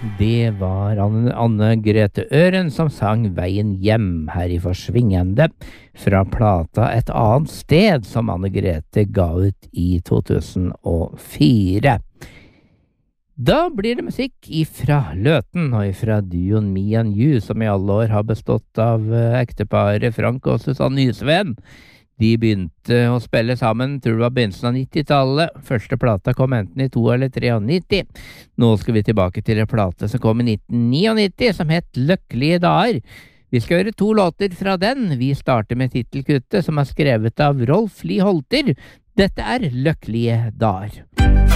Det var Anne Grete Øren som sang Veien hjem her i Forsvingende fra plata Et annet sted som Anne Grete ga ut i 2004. Da blir det musikk ifra Løten og ifra duoen Me and You, som i alle år har bestått av ekteparet Frank og Susanne Nysveen. De begynte å spille sammen, tror det var begynnelsen av 90-tallet. Første plata kom enten i 2 eller 93. Nå skal vi tilbake til en plate som kom i 1999, som het Lykkelige dager. Vi skal høre 2 låter fra den. Vi starter med titelkuttet, som er skrevet av Rolf Lie Holter. Dette er Lykkelige dager.